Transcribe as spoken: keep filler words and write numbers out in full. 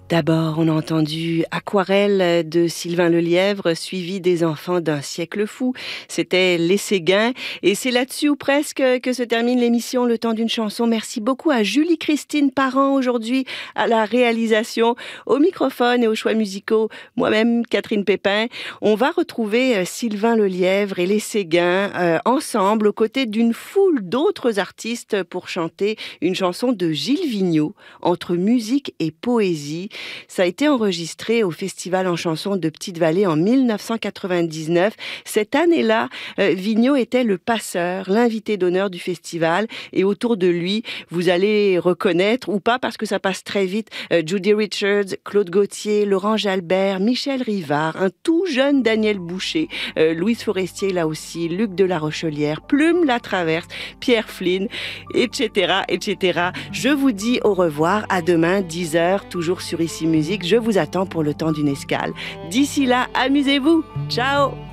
D'abord, on a entendu Aquarelle de Sylvain Lelièvre, suivi des enfants d'un siècle fou. C'était Les Séguins. Et c'est là-dessus ou presque que se termine l'émission Le Temps d'une chanson. Merci beaucoup à Julie-Christine Parent aujourd'hui à la réalisation, au microphone et aux choix musicaux. Moi-même, Catherine Pépin. On va retrouver Sylvain Lelièvre et Les Séguins euh, ensemble aux côtés d'une foule d'autres artistes pour chanter une chanson de Gilles Vigneault, Entre musique et poésie. Ça a été enregistré au Festival en chanson de Petite-Vallée en mille neuf cent quatre-vingt-dix-neuf. Cette année-là, euh, Vigneault était le passeur, l'invité d'honneur du festival. Et autour de lui, vous allez reconnaître, ou pas parce que ça passe très vite, euh, Judy Richards, Claude Gauthier, Laurent Jalbert, Michel Rivard, un tout jeune Daniel Boucher, euh, Louise Forestier là aussi, Luc de la Rochelière, Plume la Traverse, Pierre Flynn, et cetera, et cetera. Je vous dis au revoir, à demain, dix heures, toujours sur Ici Musique. Je vous attends pour le temps d'une escale. D'ici là, amusez-vous. Ciao!